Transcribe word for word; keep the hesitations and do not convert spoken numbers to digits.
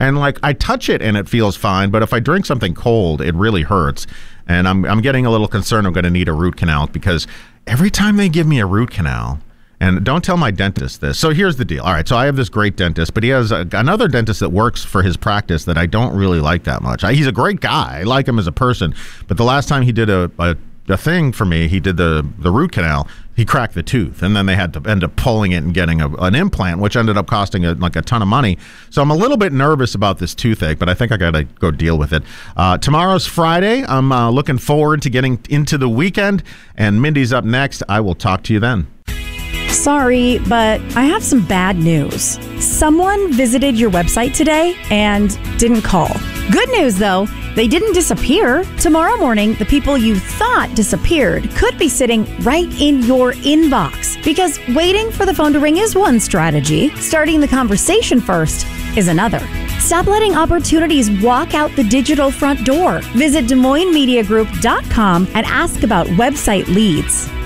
and like I touch it and it feels fine, but if I drink something cold, it really hurts. And I'm I'm getting a little concerned I'm going to need a root canal, because every time they give me a root canal, and don't tell my dentist this. So here's the deal. All right, so I have this great dentist, but he has a, another dentist that works for his practice that I don't really like that much. I, he's a great guy. I like him as a person. But the last time he did a, a, a thing for me, he did the, the root canal, he cracked the tooth. And then they had to end up pulling it and getting a, an implant, which ended up costing a, like a ton of money. So I'm a little bit nervous about this toothache, but I think I got to go deal with it. Uh, tomorrow's Friday. I'm uh, looking forward to getting into the weekend. And Mindy's up next. I will talk to you then. Sorry, but I have some bad news. Someone visited your website today and didn't call. Good news, though, they didn't disappear. Tomorrow morning, the people you thought disappeared could be sitting right in your inbox. Because waiting for the phone to ring is one strategy. Starting the conversation first is another. Stop letting opportunities walk out the digital front door. Visit Des Moines Media Group dot com and ask about website leads.